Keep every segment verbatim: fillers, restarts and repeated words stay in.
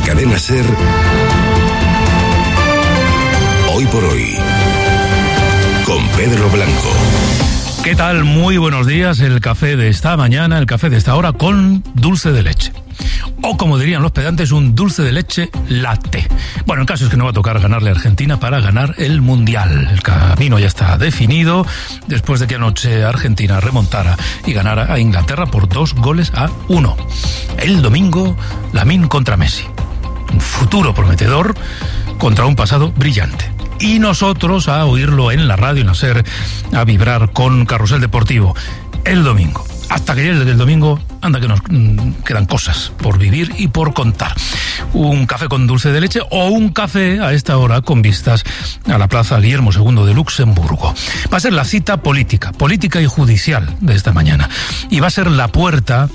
Cadena SER, Hoy por Hoy, con Pedro Blanco. ¿Qué tal? Muy buenos días. El café de esta mañana, el café de esta hora con dulce de leche. O como dirían los pedantes, un dulce de leche latte. Bueno, el caso es que no va a tocar ganarle a Argentina para ganar el Mundial. El camino ya está definido después de que anoche Argentina remontara y ganara a Inglaterra por dos goles a uno. El domingo, Lamine contra Messi. Un futuro prometedor contra un pasado brillante. Y nosotros a oírlo en la radio, en la SER, a vibrar con Carrusel Deportivo el domingo. Hasta que llegue el domingo, anda que nos mmm, quedan cosas por vivir y por contar. Un café con dulce de leche o un café a esta hora con vistas a la Plaza Guillermo segundo de Luxemburgo. Va a ser la cita política, política y judicial de esta mañana. Y va a ser la puerta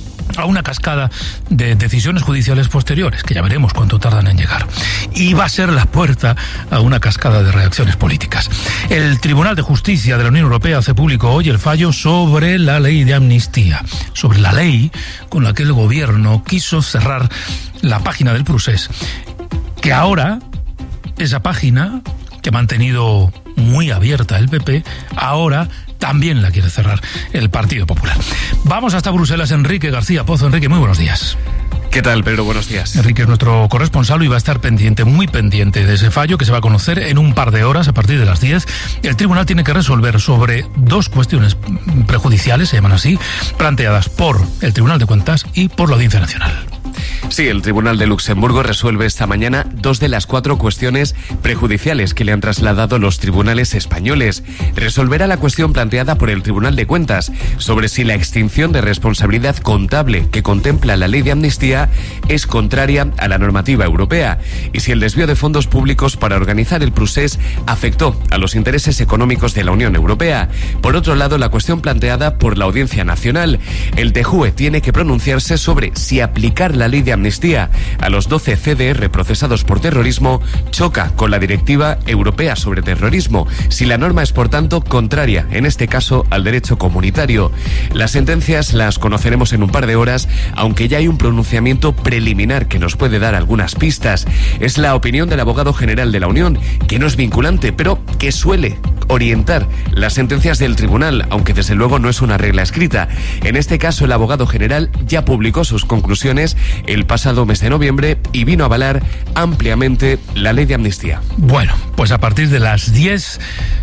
a una cascada de decisiones judiciales posteriores, que ya veremos cuánto tardan en llegar. Y va a ser la puerta a una cascada de reacciones políticas. El Tribunal de Justicia de la Unión Europea hace público hoy el fallo sobre la ley de amnistía, sobre la ley con la que el gobierno quiso cerrar la página del procés, que ahora, esa página que ha mantenido muy abierta el P P, ahora también la quiere cerrar el Partido Popular. Vamos hasta Bruselas. Enrique García Pozo. Enrique, muy buenos días. ¿Qué tal, Pedro? Buenos días. Enrique es nuestro corresponsal y va a estar pendiente, muy pendiente de ese fallo que se va a conocer en un par de horas a partir de las diez. El tribunal tiene que resolver sobre dos cuestiones prejudiciales, se llaman así, planteadas por el Tribunal de Cuentas y por la Audiencia Nacional. Sí, el Tribunal de Luxemburgo resuelve esta mañana dos de las cuatro cuestiones prejudiciales que le han trasladado los tribunales españoles. Resolverá la cuestión planteada por el Tribunal de Cuentas sobre si la extinción de responsabilidad contable que contempla la ley de amnistía es contraria a la normativa europea y si el desvío de fondos públicos para organizar el procés afectó a los intereses económicos de la Unión Europea. Por otro lado, la cuestión planteada por la Audiencia Nacional. El T J U E tiene que pronunciarse sobre si aplicar la ley de amnistía a los doce C D R procesados por terrorismo choca con la Directiva Europea sobre Terrorismo, si la norma es por tanto contraria, en este caso, al derecho comunitario. Las sentencias las conoceremos en un par de horas, aunque ya hay un pronunciamiento preliminar que nos puede dar algunas pistas. Es la opinión del abogado general de la Unión, que no es vinculante, pero que suele orientar las sentencias del tribunal, aunque desde luego no es una regla escrita. En este caso, el abogado general ya publicó sus conclusiones el pasado mes de noviembre y vino a avalar ampliamente la ley de amnistía. Bueno, pues a partir de las diez,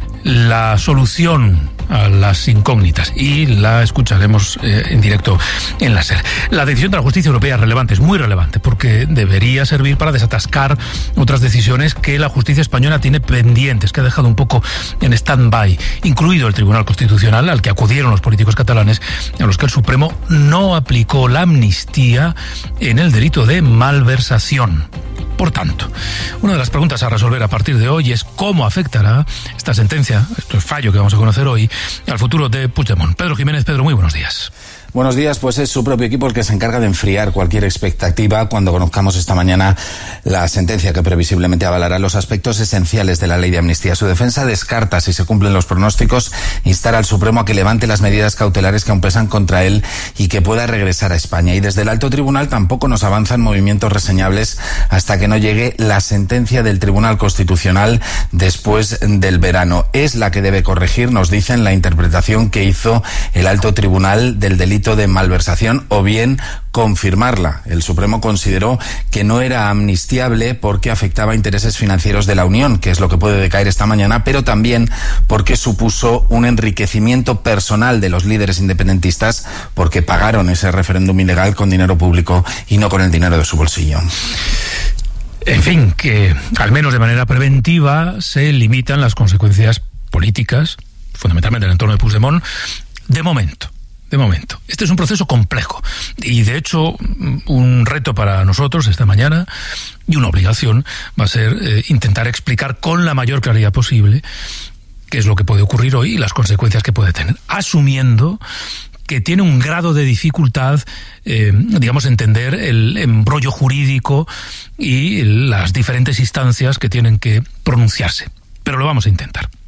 la solución a las incógnitas y la escucharemos eh, en directo en la SER. La decisión de la justicia europea es relevante, es muy relevante, porque debería servir para desatascar otras decisiones que la justicia española tiene pendientes, que ha dejado un poco en stand-by, incluido el Tribunal Constitucional, al que acudieron los políticos catalanes, a los que el Supremo no aplicó la amnistía en el delito de malversación. Por tanto, una de las preguntas a resolver a partir de hoy es cómo afectará esta sentencia, este fallo que vamos a conocer hoy, al futuro de Puigdemont. Pedro Jiménez. Pedro, muy buenos días. Buenos días, pues es su propio equipo el que se encarga de enfriar cualquier expectativa cuando conozcamos esta mañana la sentencia que previsiblemente avalará los aspectos esenciales de la ley de amnistía. Su defensa descarta, si se cumplen los pronósticos, instar al Supremo a que levante las medidas cautelares que aún pesan contra él y que pueda regresar a España. Y desde el alto tribunal tampoco nos avanzan movimientos reseñables hasta que no llegue la sentencia del Tribunal Constitucional después del verano. Es la que debe corregir, nos dicen, la interpretación que hizo el alto tribunal del delito de malversación o bien confirmarla. El Supremo consideró que no era amnistiable porque afectaba intereses financieros de la Unión, que es lo que puede decaer esta mañana, pero también porque supuso un enriquecimiento personal de los líderes independentistas porque pagaron ese referéndum ilegal con dinero público y no con el dinero de su bolsillo. En fin, que al menos de manera preventiva se limitan las consecuencias políticas, fundamentalmente en el entorno de Puigdemont, de momento. De momento. Este es un proceso complejo y, de hecho, un reto para nosotros esta mañana y una obligación va a ser eh, intentar explicar con la mayor claridad posible qué es lo que puede ocurrir hoy y las consecuencias que puede tener, asumiendo que tiene un grado de dificultad, eh, digamos, entender el embrollo jurídico y las diferentes instancias que tienen que pronunciarse. Pero lo vamos a intentar.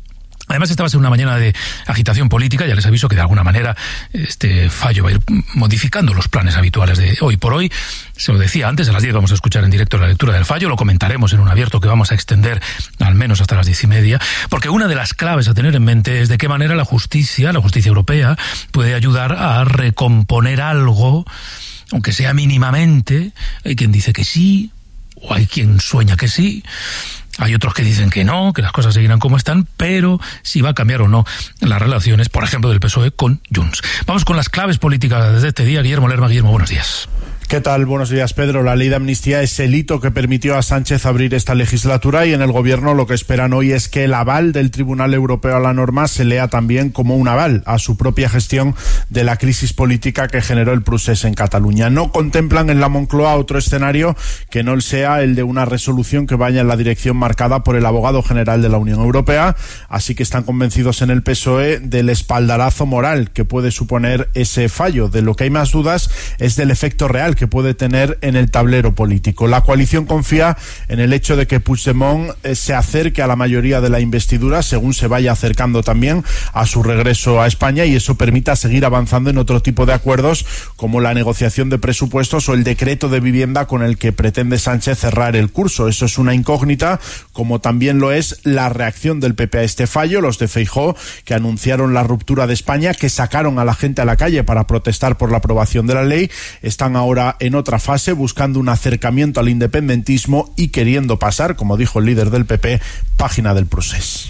Además, esta va a ser una mañana de agitación política. Ya les aviso que de alguna manera este fallo va a ir modificando los planes habituales de hoy por hoy. Se lo decía antes, a las diez vamos a escuchar en directo la lectura del fallo. Lo comentaremos en un abierto que vamos a extender al menos hasta las diez y media. Porque una de las claves a tener en mente es de qué manera la justicia, la justicia europea, puede ayudar a recomponer algo, aunque sea mínimamente. Hay quien dice que sí, o hay quien sueña que sí. Hay otros que dicen que no, que las cosas seguirán como están, pero si va a cambiar o no las relaciones, por ejemplo, del P S O E con Junts. Vamos con las claves políticas de este día. Guillermo Lerma. Guillermo, buenos días. ¿Qué tal? Buenos días, Pedro. La ley de amnistía es el hito que permitió a Sánchez abrir esta legislatura y en el gobierno lo que esperan hoy es que el aval del Tribunal Europeo a la norma se lea también como un aval a su propia gestión de la crisis política que generó el procés en Cataluña. No contemplan en la Moncloa otro escenario que no sea el de una resolución que vaya en la dirección marcada por el abogado general de la Unión Europea, así que están convencidos en el P S O E del espaldarazo moral que puede suponer ese fallo. De lo que hay más dudas es del efecto real que puede tener en el tablero político. La coalición confía en el hecho de que Puigdemont eh, se acerque a la mayoría de la investidura, según se vaya acercando también a su regreso a España, y eso permita seguir avanzando en otro tipo de acuerdos, como la negociación de presupuestos o el decreto de vivienda con el que pretende Sánchez cerrar el curso. Eso es una incógnita, como también lo es la reacción del P P a este fallo. Los de Feijóo, que anunciaron la ruptura de España, que sacaron a la gente a la calle para protestar por la aprobación de la ley, están ahora en otra fase, buscando un acercamiento al independentismo y queriendo pasar, como dijo el líder del P P, página del procés.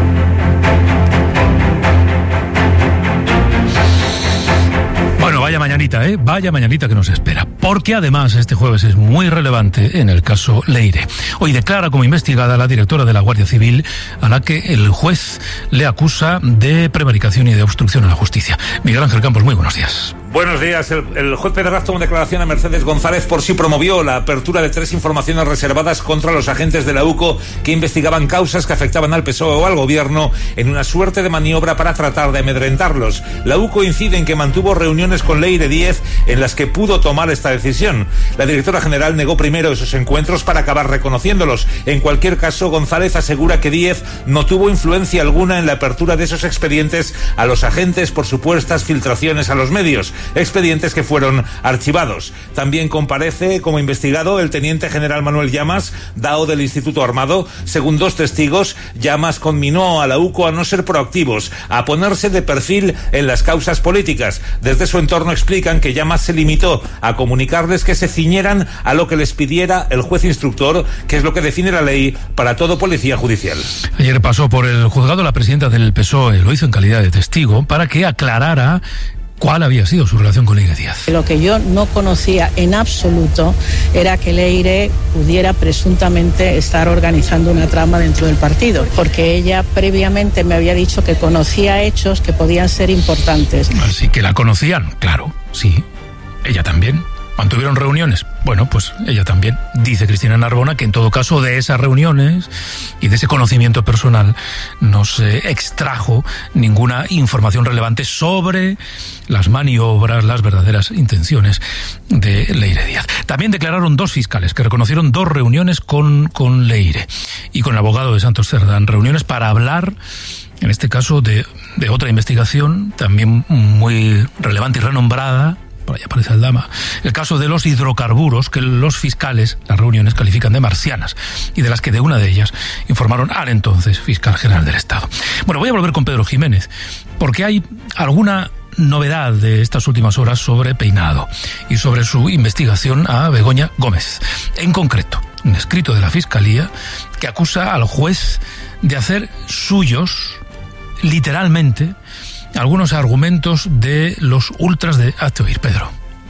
Bueno, vaya mañanita, ¿eh? Vaya mañanita que nos espera. Porque además este jueves es muy relevante en el caso Leire. Hoy declara como investigada la directora de la Guardia Civil, a la que el juez le acusa de prevaricación y de obstrucción a la justicia. Miguel Ángel Campos, muy buenos días. Buenos días. El, el juez Pedraz tomó declaración a Mercedes González por si promovió la apertura de tres informaciones reservadas contra los agentes de la U C O que investigaban causas que afectaban al P S O E o al gobierno en una suerte de maniobra para tratar de amedrentarlos. La U C O incide en que mantuvo reuniones con Leire Díez en las que pudo tomar esta decisión. La directora general negó primero esos encuentros para acabar reconociéndolos. En cualquier caso, González asegura que Díez no tuvo influencia alguna en la apertura de esos expedientes a los agentes por supuestas filtraciones a los medios. Expedientes que fueron archivados. También comparece como investigado el teniente general Manuel Llamas, D A O del Instituto Armado. Según dos testigos, Llamas conminó a la U C O a no ser proactivos, a ponerse de perfil en las causas políticas. Desde su entorno explican que Llamas se limitó a comunicarles que se ciñeran a lo que les pidiera el juez instructor, que es lo que define la ley para todo policía judicial. Ayer pasó por el juzgado la presidenta del P S O E, lo hizo en calidad de testigo, para que aclarara ¿cuál había sido su relación con Leire Díaz? Lo que yo no conocía en absoluto era que Leire pudiera presuntamente estar organizando una trama dentro del partido, porque ella previamente me había dicho que conocía hechos que podían ser importantes. Así que la conocían, claro, sí, ella también. ¿Mantuvieron reuniones? Bueno, pues ella también. Dice Cristina Narbona que en todo caso de esas reuniones y de ese conocimiento personal no se extrajo ninguna información relevante sobre las maniobras, las verdaderas intenciones de Leire Díaz. También declararon dos fiscales que reconocieron dos reuniones con, con Leire y con el abogado de Santos Cerdán. Reuniones para hablar, en este caso, de, de otra investigación también muy relevante y renombrada. Por ahí aparece Aldama. El caso de los hidrocarburos que los fiscales, las reuniones, califican de marcianas y de las que de una de ellas informaron al entonces fiscal general del Estado. Bueno, voy a volver con Pedro Jiménez porque hay alguna novedad de estas últimas horas sobre Peinado y sobre su investigación a Begoña Gómez. En concreto, un escrito de la Fiscalía que acusa al juez de hacer suyos, literalmente, algunos argumentos de los ultras de Hazte Oír, Pedro.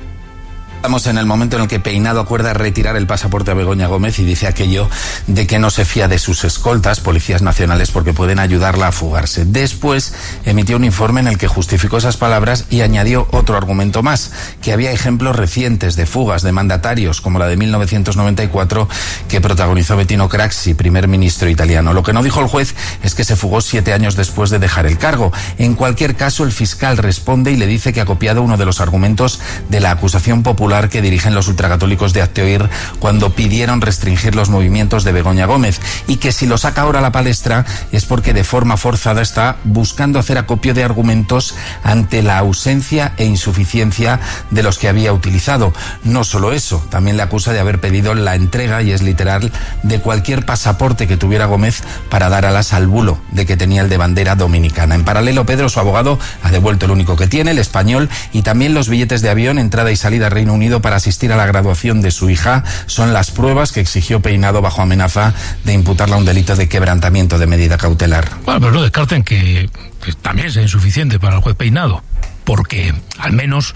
Estamos en el momento en el que Peinado acuerda retirar el pasaporte a Begoña Gómez y dice aquello de que no se fía de sus escoltas, policías nacionales, porque pueden ayudarla a fugarse. Después emitió un informe en el que justificó esas palabras y añadió otro argumento más, que había ejemplos recientes de fugas de mandatarios, como la de mil novecientos noventa y cuatro que protagonizó Bettino Craxi, primer ministro italiano. Lo que no dijo el juez es que se fugó siete años después de dejar el cargo. En cualquier caso, el fiscal responde y le dice que ha copiado uno de los argumentos de la acusación popular Popular que dirigen los ultracatólicos de Hazte Oír cuando pidieron restringir los movimientos de Begoña Gómez, y que si lo saca ahora a la palestra es porque de forma forzada está buscando hacer acopio de argumentos ante la ausencia e insuficiencia de los que había utilizado. No solo eso, también le acusa de haber pedido la entrega, y es literal, de cualquier pasaporte que tuviera Gómez para dar alas al bulo de que tenía el de bandera dominicana. En paralelo, Pedro, su abogado, ha devuelto el único que tiene, el español, y también los billetes de avión, entrada y salida a Reino Unido para asistir a la graduación de su hija. Son las pruebas que exigió Peinado bajo amenaza de imputarle a un delito de quebrantamiento de medida cautelar. Bueno, pero no descarten que, que también sea insuficiente para el juez Peinado, porque al menos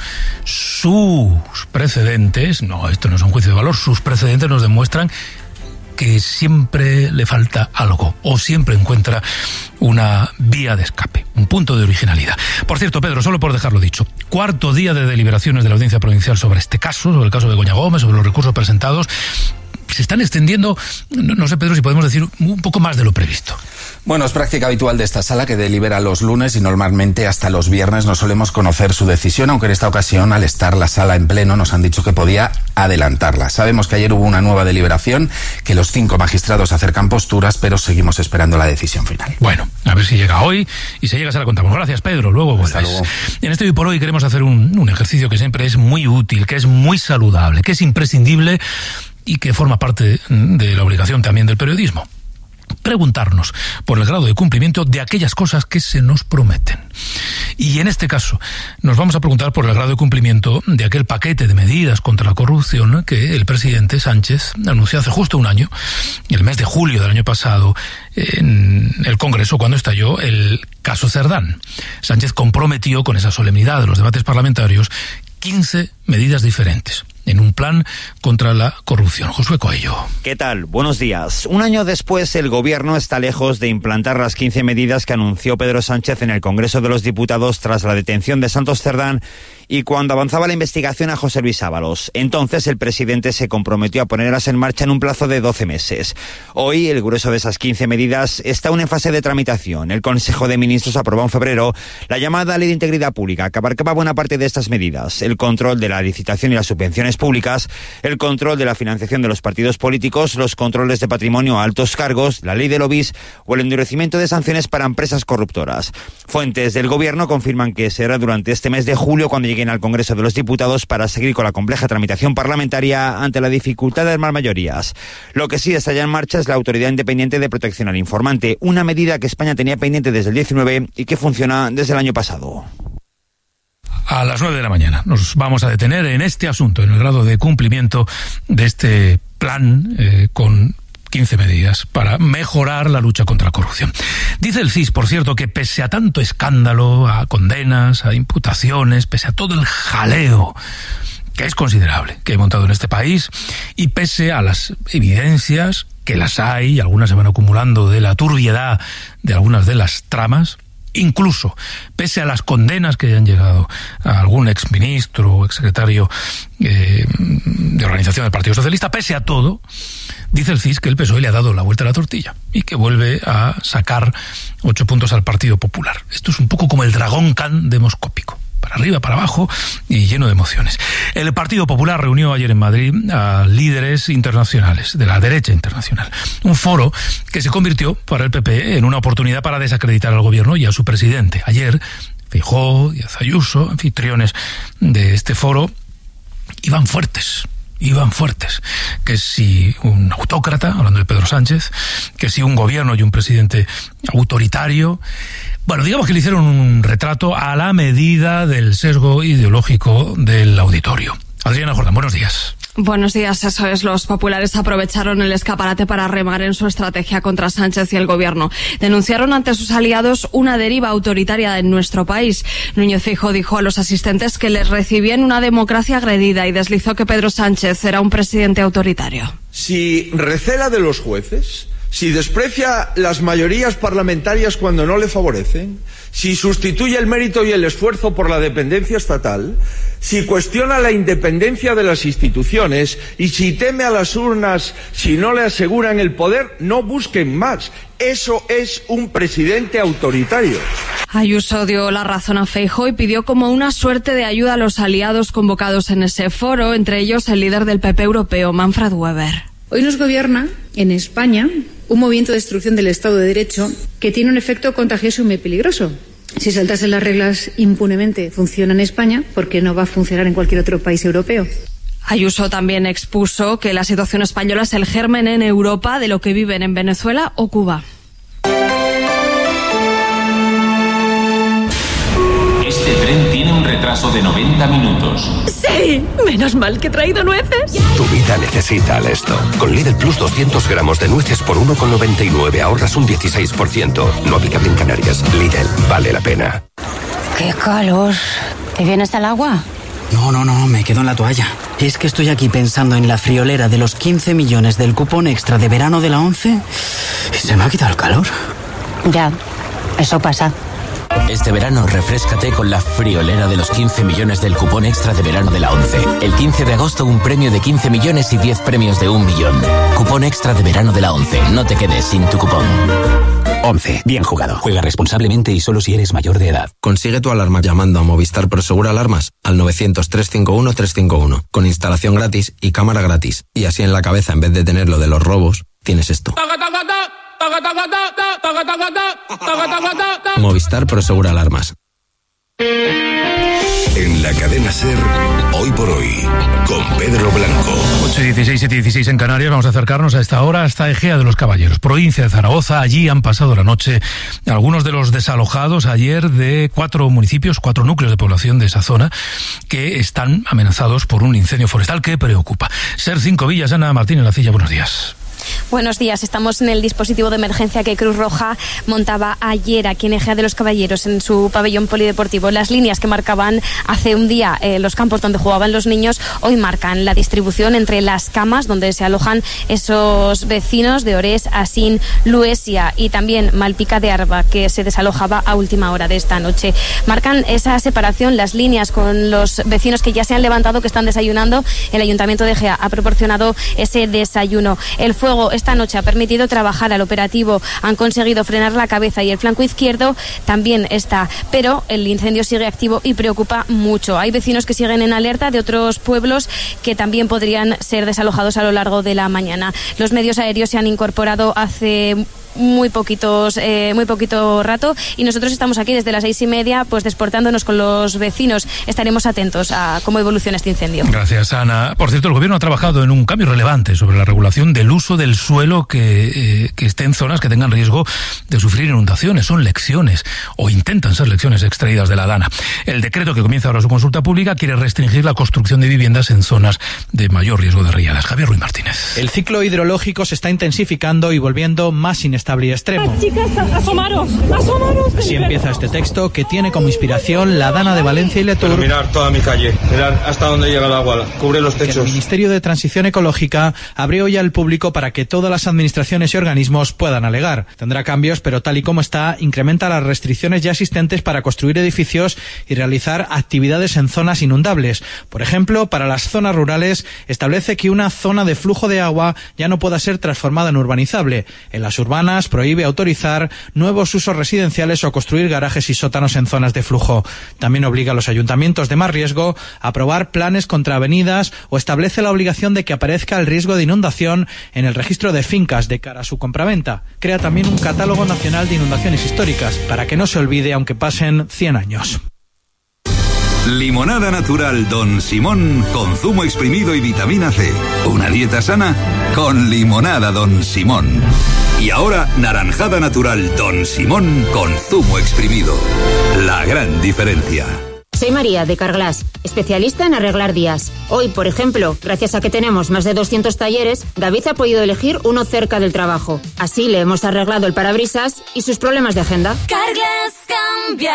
sus precedentes, no, esto no es un juicio de valor, sus precedentes nos demuestran que siempre le falta algo, o siempre encuentra una vía de escape, un punto de originalidad. Por cierto, Pedro, solo por dejarlo dicho, cuarto día de deliberaciones de la Audiencia Provincial sobre este caso, sobre el caso de Begoña Gómez, sobre los recursos presentados. Se están extendiendo, no, no sé, Pedro, si podemos decir un poco más de lo previsto. Bueno, es práctica habitual de esta sala que delibera los lunes y normalmente hasta los viernes no solemos conocer su decisión, aunque en esta ocasión, al estar la sala en pleno, nos han dicho que podía adelantarla. Sabemos que ayer hubo una nueva deliberación, que los cinco magistrados acercan posturas, pero seguimos esperando la decisión final. Bueno, a ver si llega hoy, y si llega se la contamos. Gracias, Pedro, luego vuelves. Hasta luego. En este Hoy por Hoy queremos hacer un, un ejercicio que siempre es muy útil, que es muy saludable, que es imprescindible y que forma parte de la obligación también del periodismo. Preguntarnos por el grado de cumplimiento de aquellas cosas que se nos prometen. Y en este caso nos vamos a preguntar por el grado de cumplimiento de aquel paquete de medidas contra la corrupción que el presidente Sánchez anunció hace justo un año, el mes de julio del año pasado, en el Congreso, cuando estalló el caso Cerdán. Sánchez comprometió con esa solemnidad de los debates parlamentarios quince medidas diferentes en un plan contra la corrupción. Josué Coello. ¿Qué tal? Buenos días. Un año después, el Gobierno está lejos de implantar las quince medidas que anunció Pedro Sánchez en el Congreso de los Diputados tras la detención de Santos Cerdán y cuando avanzaba la investigación a José Luis Ábalos. Entonces, el presidente se comprometió a ponerlas en marcha en un plazo de doce meses. Hoy, el grueso de esas quince medidas está aún en fase de tramitación. El Consejo de Ministros aprobó en febrero la llamada Ley de Integridad Pública, que abarcaba buena parte de estas medidas: el control de la licitación y las subvenciones públicas, el control de la financiación de los partidos políticos, los controles de patrimonio a altos cargos, la ley de lobbies o el endurecimiento de sanciones para empresas corruptoras. Fuentes del Gobierno confirman que será durante este mes de julio cuando lleguen al Congreso de los Diputados para seguir con la compleja tramitación parlamentaria ante la dificultad de armar mayorías. Lo que sí está ya en marcha es la Autoridad Independiente de Protección al Informante, una medida que España tenía pendiente desde el diecinueve y que funciona desde el año pasado. A las nueve de la mañana nos vamos a detener en este asunto, en el grado de cumplimiento de este plan eh, con quince medidas para mejorar la lucha contra la corrupción. Dice el C I S, por cierto, que pese a tanto escándalo, a condenas, a imputaciones, pese a todo el jaleo que es considerable que he montado en este país, y pese a las evidencias, que las hay, algunas se van acumulando, de la turbiedad de algunas de las tramas, incluso pese a las condenas que hayan llegado a algún exministro o exsecretario eh, de organización del Partido Socialista, pese a todo, dice el C I S que el P S O E le ha dado la vuelta a la tortilla y que vuelve a sacar ocho puntos al Partido Popular. Esto es un poco como el dragón can demoscópico, para arriba, para abajo y lleno de emociones. El Partido Popular reunió ayer en Madrid a líderes internacionales, de la derecha internacional. Un foro que se convirtió para el P P en una oportunidad para desacreditar al gobierno y a su presidente. Ayer, Feijóo, Díaz Ayuso, anfitriones de este foro, iban fuertes. Iban fuertes, que si un autócrata, hablando de Pedro Sánchez, que si un gobierno y un presidente autoritario. Bueno, digamos que le hicieron un retrato a la medida del sesgo ideológico del auditorio. Adriana Jordán, buenos días. Buenos días, eso es. Los populares aprovecharon el escaparate para remar en su estrategia contra Sánchez y el gobierno. Denunciaron ante sus aliados una deriva autoritaria en nuestro país. Núñez Feijóo dijo a los asistentes que les recibían una democracia agredida y deslizó que Pedro Sánchez era un presidente autoritario. Si recela de los jueces, si desprecia las mayorías parlamentarias cuando no le favorecen, si sustituye el mérito y el esfuerzo por la dependencia estatal, si cuestiona la independencia de las instituciones y si teme a las urnas si no le aseguran el poder, no busquen más. Eso es un presidente autoritario. Ayuso dio la razón a Feijóo y pidió como una suerte de ayuda a los aliados convocados en ese foro, entre ellos el líder del P P europeo, Manfred Weber. Hoy nos gobierna en España un movimiento de destrucción del Estado de Derecho que tiene un efecto contagioso y muy peligroso. Si saltarse las reglas impunemente funciona en España, ¿por qué no va a funcionar en cualquier otro país europeo? Ayuso también expuso que la situación española es el germen en Europa de lo que viven en Venezuela o Cuba. Este tren tiene un retraso de noventa minutos. ¡Sí! Menos mal que he traído nueces. Tu vida necesita esto. Con Lidl Plus doscientos gramos de nueces por uno con noventa y nueve ahorras un dieciséis por ciento. No aplicable en Canarias. Lidl, vale la pena. ¡Qué calor! ¿Te vienes al agua? No, no, no, me quedo en la toalla. Es que estoy aquí pensando en la friolera de los quince millones del cupón extra de verano de la ONCE y se me ha quitado el calor. Ya, eso pasa. Este verano refréscate con la friolera de los quince millones del cupón extra de verano de la ONCE. El quince de agosto un premio de quince millones y diez premios de un millón. Cupón extra de verano de la ONCE. No te quedes sin tu cupón. ONCE. Bien jugado. Juega responsablemente y solo si eres mayor de edad. Consigue tu alarma llamando a Movistar Prosegur Alarmas al novecientos, trescientos cincuenta y uno, trescientos cincuenta y uno. Con instalación gratis y cámara gratis. Y así en la cabeza, en vez de tener lo de los robos, tienes esto. Movistar Prosegur Alarmas. En la cadena SER, hoy por hoy, con Pedro Blanco. ocho y dieciséis, siete y dieciséis en Canarias. Vamos a acercarnos a esta hora hasta Ejea de los Caballeros, provincia de Zaragoza. Allí han pasado la noche algunos de los desalojados ayer de cuatro municipios, cuatro núcleos de población de esa zona, que están amenazados por un incendio forestal que preocupa. SER cinco Villas, Ana Martínez Lacilla, buenos días. Buenos días, estamos en el dispositivo de emergencia que Cruz Roja montaba ayer aquí en Ejea de los Caballeros, en su pabellón polideportivo. Las líneas que marcaban hace un día eh, los campos donde jugaban los niños, hoy marcan la distribución entre las camas donde se alojan esos vecinos de Orés, Asín, Luesia y también Malpica de Arba, que se desalojaba a última hora de esta noche. Marcan esa separación, las líneas con los vecinos que ya se han levantado, que están desayunando. El Ayuntamiento de Ejea ha proporcionado ese desayuno. El fuego esta noche ha permitido trabajar al operativo, han conseguido frenar la cabeza y el flanco izquierdo también está, pero el incendio sigue activo y preocupa mucho. Hay vecinos que siguen en alerta de otros pueblos que también podrían ser desalojados a lo largo de la mañana. Los medios aéreos se han incorporado hace muy poquitos eh, muy poquito rato y nosotros estamos aquí desde las seis y media pues desportándonos con los vecinos. Estaremos atentos a cómo evoluciona este incendio. Gracias, Ana. Por cierto, el gobierno ha trabajado en un cambio relevante sobre la regulación del uso del suelo que, eh, que esté en zonas que tengan riesgo de sufrir inundaciones. Son lecciones o intentan ser lecciones extraídas de la Dana. El decreto que comienza ahora su consulta pública quiere restringir la construcción de viviendas en zonas de mayor riesgo de riadas. Javier Ruiz Martínez. El ciclo hidrológico se está intensificando y volviendo más inestable y extremo. Chicas, asomaros, asomaros. Así empieza este texto que tiene como inspiración la Dana de Valencia y Letur. Pero mirar toda mi calle, mirar hasta dónde llega el agua, cubre los techos. El Ministerio de Transición Ecológica abrió ya al público para que todas las administraciones y organismos puedan alegar. Tendrá cambios, pero tal y como está, incrementa las restricciones ya existentes para construir edificios y realizar actividades en zonas inundables. Por ejemplo, para las zonas rurales establece que una zona de flujo de agua ya no pueda ser transformada en urbanizable. En las urbanas prohíbe autorizar nuevos usos residenciales o construir garajes y sótanos en zonas de flujo. También obliga a los ayuntamientos de más riesgo a aprobar planes contra avenidas o establece la obligación de que aparezca el riesgo de inundación en el registro de fincas de cara a su compraventa. Crea también un catálogo nacional de inundaciones históricas para que no se olvide aunque pasen cien años. Limonada natural Don Simón con zumo exprimido y vitamina C. Una dieta sana con limonada Don Simón. Y ahora naranjada natural Don Simón con zumo exprimido. La gran diferencia. Soy María de Carglass, especialista en arreglar días. Hoy, por ejemplo, gracias a que tenemos más de doscientos talleres, David ha podido elegir uno cerca del trabajo. Así le hemos arreglado el parabrisas y sus problemas de agenda. Carglass cambia,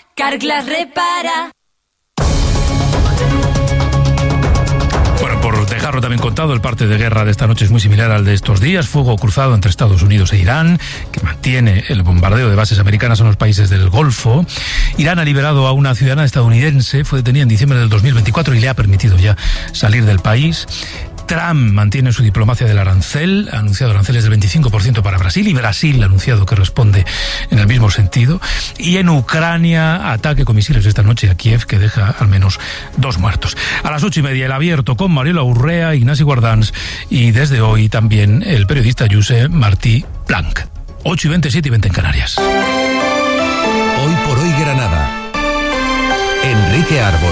Carglass repara. Dejarlo también contado, el parte de guerra de esta noche es muy similar al de estos días. Fuego cruzado entre Estados Unidos e Irán, que mantiene el bombardeo de bases americanas en los países del Golfo. Irán ha liberado a una ciudadana estadounidense, fue detenida en diciembre del dos mil veinticuatro y le ha permitido ya salir del país. Trump mantiene su diplomacia del arancel, ha anunciado aranceles del veinticinco por ciento para Brasil, y Brasil ha anunciado que responde en el mismo sentido. Y en Ucrania, ataque con misiles esta noche a Kiev, que deja al menos dos muertos. A las ocho y media, el abierto con Mariola Urrea, Ignasi Guardans y desde hoy también el periodista Josep Martí Blanc. ocho y veinte, siete y veinte en Canarias. Hoy por hoy Granada. Enrique Árbol.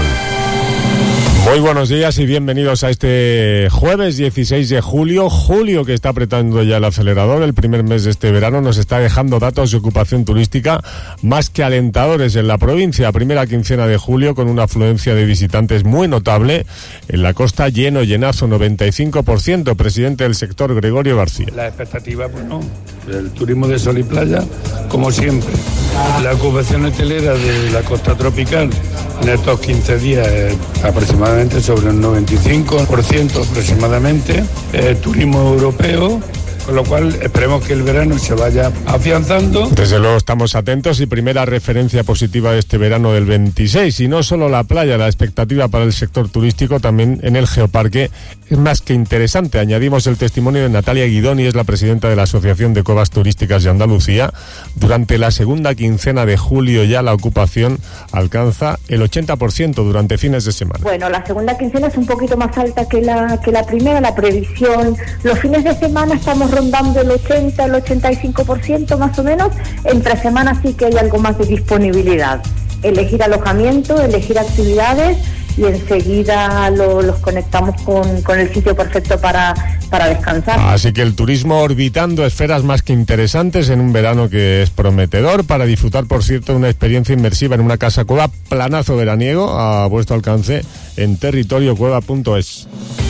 Muy buenos días y bienvenidos a este jueves dieciséis de julio. Julio, que está apretando ya el acelerador. El primer mes de este verano nos está dejando datos de ocupación turística más que alentadores en la provincia. Primera quincena de julio con una afluencia de visitantes muy notable. En la costa, lleno, llenazo, noventa y cinco por ciento. Presidente del sector, Gregorio García. La expectativa, bueno, del turismo de sol y playa, como siempre. La ocupación hotelera de la costa tropical en estos quince días es aproximadamente sobre un noventa y cinco por ciento aproximadamente. Eh, turismo europeo, con lo cual esperemos que el verano se vaya afianzando. Desde luego estamos atentos, y primera referencia positiva de este verano del veintiséis. Y no solo la playa, la expectativa para el sector turístico también en el Geoparque es más que interesante. Añadimos el testimonio de Natalia Guidoni, es la presidenta de la Asociación de Cuevas Turísticas de Andalucía. Durante la segunda quincena de julio ya la ocupación alcanza el ochenta por ciento durante fines de semana. Bueno, la segunda quincena es un poquito más alta que la, que la primera, la previsión. Los fines de semana estamos rondando el ochenta, el ochenta y cinco por ciento más o menos. Entre semanas sí que hay algo más de disponibilidad. Elegir alojamiento, elegir actividades, y enseguida lo, los conectamos con, con el sitio perfecto para, para descansar. Así que el turismo orbitando esferas más que interesantes en un verano que es prometedor para disfrutar, por cierto, de una experiencia inmersiva en una casa cueva, planazo veraniego a vuestro alcance en territorio cueva punto es.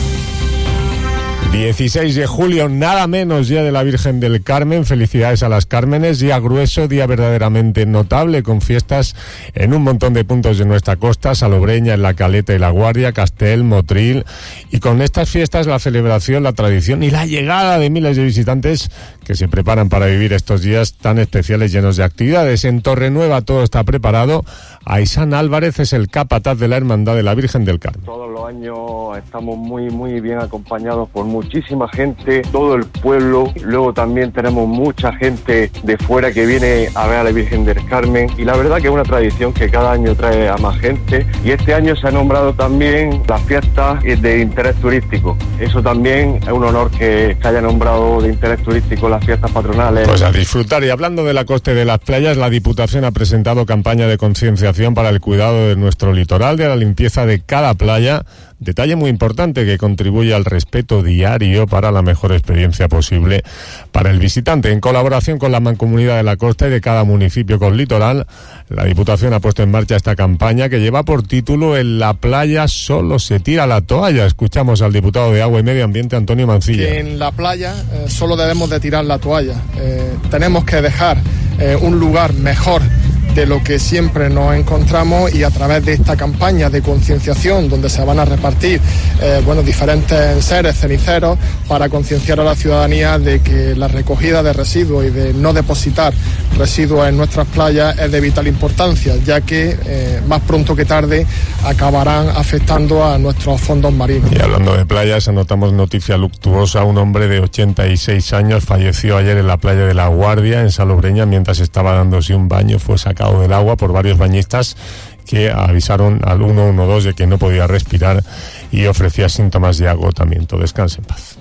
dieciséis de julio, nada menos, Día de la Virgen del Carmen. Felicidades a las Cármenes. Día grueso, día verdaderamente notable, con fiestas en un montón de puntos de nuestra costa: Salobreña, en La Caleta y La Guardia, Castel, Motril. Y con estas fiestas, la celebración, la tradición y la llegada de miles de visitantes que se preparan para vivir estos días tan especiales, llenos de actividades. En Torrenueva todo está preparado. Aisán Álvarez es el capataz de la Hermandad de la Virgen del Carmen. Todos los años estamos muy, muy bien acompañados por muchísima gente, todo el pueblo. Luego también tenemos mucha gente de fuera que viene a ver a la Virgen del Carmen, y la verdad que es una tradición que cada año trae a más gente. Y este año se ha nombrado también las fiestas de interés turístico. Eso también es un honor que se haya nombrado de interés turístico las fiestas patronales. Pues a disfrutar. Y hablando de la costa y de las playas, la Diputación ha presentado campaña de concienciación para el cuidado de nuestro litoral, de la limpieza de cada playa. Detalle muy importante que contribuye al respeto diario para la mejor experiencia posible para el visitante. En colaboración con la Mancomunidad de la Costa y de cada municipio con litoral, la Diputación ha puesto en marcha esta campaña que lleva por título "En la playa solo se tira la toalla". Escuchamos al diputado de Agua y Medio Ambiente, Antonio Mancilla. Que en la playa eh, solo debemos de tirar la toalla. Eh, tenemos que dejar eh, un lugar mejor de lo que siempre nos encontramos, y a través de esta campaña de concienciación, donde se van a repartir eh, bueno, diferentes seres ceniceros para concienciar a la ciudadanía de que la recogida de residuos y de no depositar residuos en nuestras playas es de vital importancia, ya que eh, más pronto que tarde acabarán afectando a nuestros fondos marinos. Y hablando de playas, anotamos noticia luctuosa. Un hombre de ochenta y seis años falleció ayer en la playa de La Guardia, en Salobreña, mientras estaba dándose un baño. Fue sacado del agua por varios bañistas que avisaron al uno uno dos de que no podía respirar y ofrecía síntomas de agotamiento. Descanse en paz.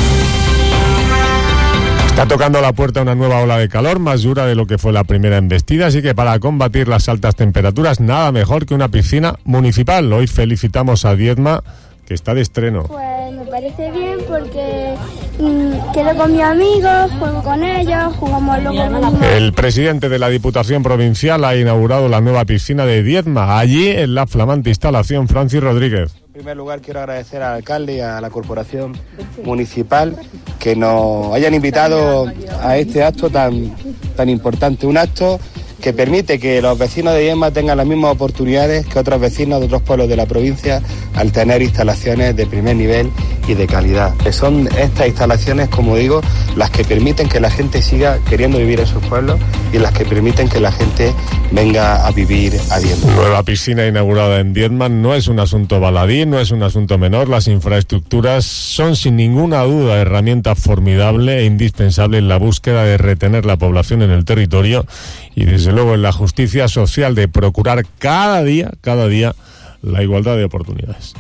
Está tocando a la puerta una nueva ola de calor, más dura de lo que fue la primera embestida, así que para combatir las altas temperaturas, nada mejor que una piscina municipal. Hoy felicitamos a Diezma, que está de estreno. Pues me parece bien porque mmm, quedo con mis amigos, juego con ellos, jugamos luego con... El presidente de la Diputación Provincial ha inaugurado la nueva piscina de Diezma, allí en la flamante instalación. Francis Rodríguez. En primer lugar, quiero agradecer al alcalde y a la corporación municipal que nos hayan invitado a este acto tan, tan importante, un acto que permite que los vecinos de Diezma tengan las mismas oportunidades que otros vecinos de otros pueblos de la provincia al tener instalaciones de primer nivel y de calidad. Son estas instalaciones, como digo, las que permiten que la gente siga queriendo vivir en sus pueblos y las que permiten que la gente venga a vivir a Diezma. Nueva piscina inaugurada en Diezma no es un asunto baladí, no es un asunto menor. Las infraestructuras son sin ninguna duda herramienta formidable e indispensable en la búsqueda de retener la población en el territorio y desde luego en la justicia social de procurar cada día, cada día la igualdad de oportunidades.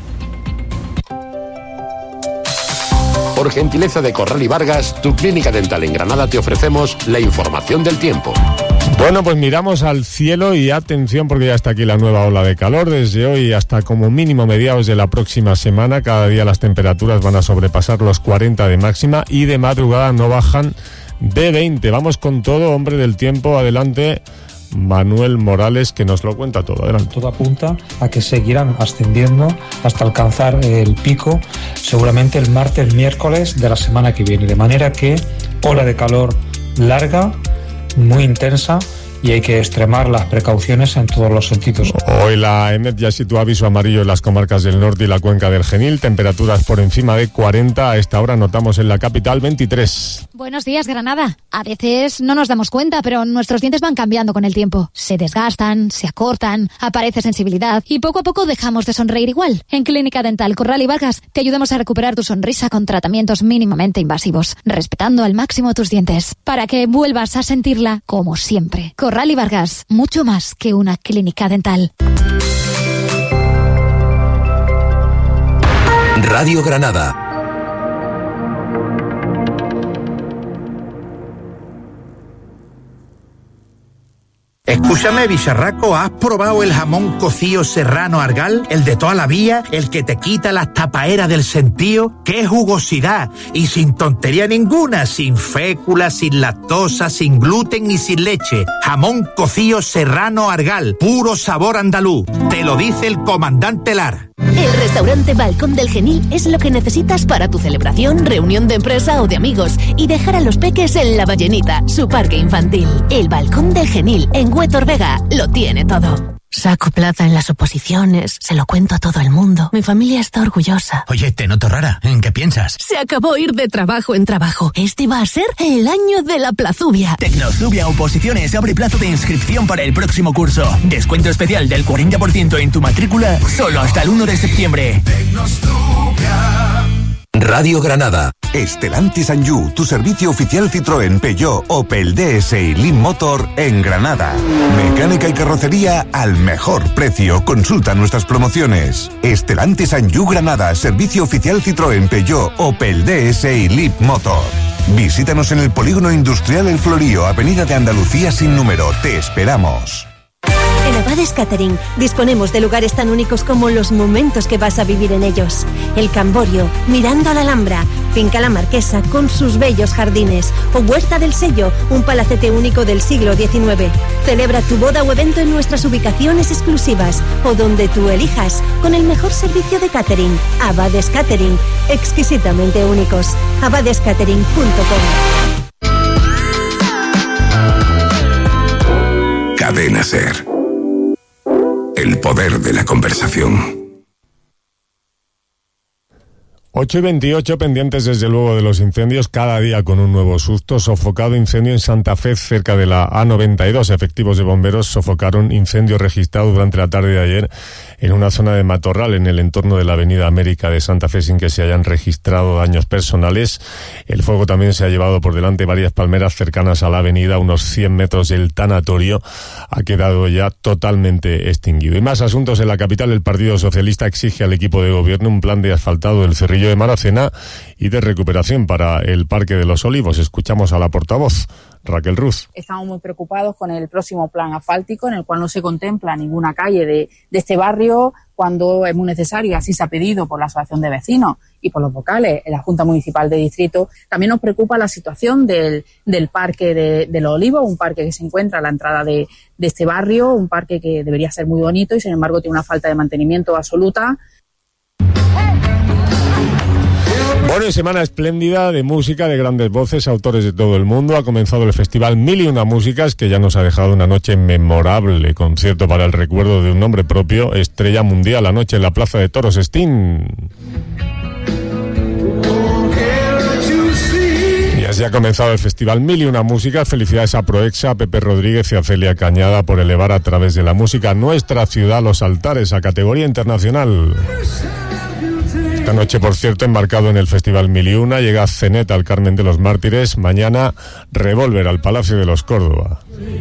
Por gentileza de Corral y Vargas, tu clínica dental en Granada, te ofrecemos la información del tiempo. Bueno, pues miramos al cielo y atención porque ya está aquí la nueva ola de calor. Desde hoy hasta como mínimo mediados de la próxima semana, cada día las temperaturas van a sobrepasar los cuarenta de máxima y de madrugada no bajan de veinte. Vamos con todo, hombre del tiempo, adelante. Manuel Morales, que nos lo cuenta todo. Adelante. Todo apunta a que seguirán ascendiendo hasta alcanzar el pico seguramente el martes, miércoles de la semana que viene. De manera que ola de calor larga, muy intensa, y hay que extremar las precauciones en todos los sentidos. Hoy la EMET ya sitúa aviso amarillo en las comarcas del norte y la cuenca del Genil, temperaturas por encima de cuarenta, a esta hora notamos en la capital veintitrés. Buenos días, Granada. A veces no nos damos cuenta, pero nuestros dientes van cambiando con el tiempo. Se desgastan, se acortan, aparece sensibilidad y poco a poco dejamos de sonreír igual. En Clínica Dental Corral y Vargas te ayudamos a recuperar tu sonrisa con tratamientos mínimamente invasivos, respetando al máximo tus dientes, para que vuelvas a sentirla como siempre. Corral y Vargas, mucho más que una clínica dental. Radio Granada. Escúchame, bicharraco, ¿has probado el jamón cocido serrano Argal? El de toda la vida, el que te quita las tapaeras del sentío. ¡Qué jugosidad! Y sin tontería ninguna, sin fécula, sin lactosa, sin gluten ni sin leche. Jamón cocido serrano Argal, puro sabor andaluz. Te lo dice el comandante Lar. El restaurante Balcón del Genil es lo que necesitas para tu celebración, reunión de empresa o de amigos y dejar a los peques en La Ballenita, su parque infantil. El Balcón del Genil, en Huétor Vega, lo tiene todo. Saco plaza en las oposiciones, se lo cuento a todo el mundo. Mi familia está orgullosa. Oye, te noto rara. ¿En qué piensas? Se acabó ir de trabajo en trabajo. Este va a ser el año de la plazubia. Tecnozubia Oposiciones abre plazo de inscripción para el próximo curso. Descuento especial del cuarenta por ciento en tu matrícula solo hasta el uno de septiembre. Tecnozubia. Radio Granada. Stellantis and You, tu servicio oficial Citroën, Peugeot, Opel, D S y Lean Motor en Granada. Mecánica y carrocería al mejor precio. Consulta nuestras promociones. Stellantis and You Granada, servicio oficial Citroën, Peugeot, Opel, D S y Lean Motor. Visítanos en el Polígono Industrial El Florío, Avenida de Andalucía sin número. Te esperamos. En Abades Catering disponemos de lugares tan únicos como los momentos que vas a vivir en ellos. El Camborio, mirando a la Alhambra, Finca La Marquesa con sus bellos jardines o Huerta del Sello, un palacete único del siglo diecinueve. Celebra tu boda o evento en nuestras ubicaciones exclusivas o donde tú elijas, con el mejor servicio de catering. Abades Catering, exquisitamente únicos. abades catering punto com. Cadena Ser. El poder de la conversación. ocho y veintiocho, pendientes desde luego de los incendios, cada día con un nuevo susto. Sofocado incendio en Santa Fe, cerca de la A noventa y dos. Efectivos de bomberos sofocaron incendio registrado durante la tarde de ayer en una zona de matorral en el entorno de la Avenida América de Santa Fe, sin que se hayan registrado daños personales. El fuego también se ha llevado por delante varias palmeras cercanas a la avenida, unos cien metros del tanatorio. Ha quedado ya totalmente extinguido. Y más asuntos en la capital. El Partido Socialista exige al equipo de gobierno un plan de asfaltado del Cerrillo de Maracena y de recuperación para el Parque de los Olivos. Escuchamos a la portavoz, Raquel Ruz. Estamos muy preocupados con el próximo plan asfáltico, en el cual no se contempla ninguna calle de, de este barrio, cuando es muy necesario, así se ha pedido por la Asociación de Vecinos y por los vocales en la Junta Municipal de Distrito. También nos preocupa la situación del, del Parque de, de los Olivos, un parque que se encuentra a la entrada de, de este barrio, un parque que debería ser muy bonito y sin embargo tiene una falta de mantenimiento absoluta. Bueno, y semana espléndida de música, de grandes voces, autores de todo el mundo. Ha comenzado el festival Mil y Una Músicas, que ya nos ha dejado una noche memorable, concierto para el recuerdo de un nombre propio, estrella mundial, anoche en la Plaza de Toros Steen. Así ha comenzado el Festival Mil y Una Música. Felicidades a Proexa, a Pepe Rodríguez y a Celia Cañada por elevar a través de la música nuestra ciudad los altares a categoría internacional. Esta noche, por cierto, embarcado en el Festival Mil y Una, llega Cenet al Carmen de los Mártires. Mañana, Revolver al Palacio de los Córdoba.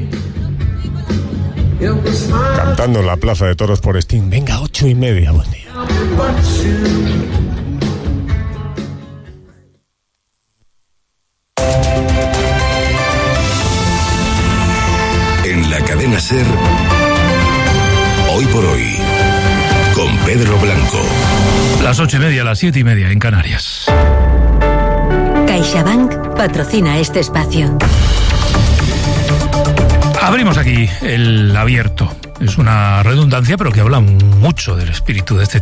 Cantando en la Plaza de Toros por Sting. Venga, ocho y media, buen día. En la cadena SER, Hoy por Hoy, con Pedro Blanco. Las ocho y media, las siete y media en Canarias. CaixaBank patrocina este espacio. Abrimos aquí el abierto. Es una redundancia, pero que habla mucho del espíritu de este